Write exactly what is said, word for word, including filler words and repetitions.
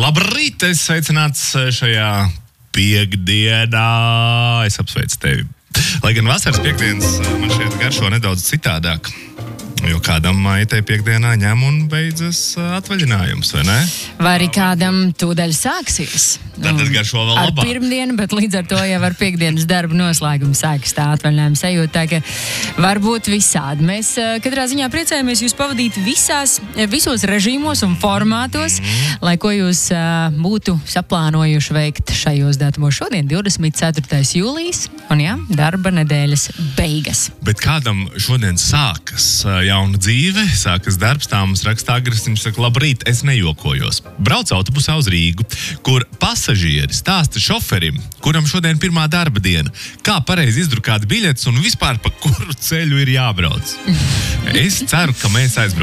Labrīt, es sveicināts šajā piekdienā. Es apsveicu tevi. Lai gan vasaras piekdienas man šeit garšo nedaudz citādāk. Jo kādam maitai piekdienā ņem un beidzas atvaļinājums, vai ne? Vai arī kādam tūdaļ sāksies. Tad garšo vēl labāk. Ar pirmdienu, bet līdz ar to jau ar piekdienas darbu noslēgumu sākas tā atvaļinājuma sajūta, tā ka var būt visādi. Mēs katrā ziņā priecājamies jūs pavadīt visās, visos režīmos un formātos, mm. lai ko jūs būtu saplānojuši veikt šajos datumos. Šodien divdesmit ceturtais jūlijas, un jā, darba nedēļas beigas. Bet kādam šodien sākas jauna dzīve, sākas darbs, tā mums raksta Agris, viņš saka, labrīt, es nejokojos. Brauc autobusā uz Rīgu, kur pasažieri stāsta šoferim, kuram šodien pirmā darba diena, kā pareizi izdrukāt biļetes un vispār pa kuru ceļu ir jābrauc. Es ceru, ka mēs aizbraucam.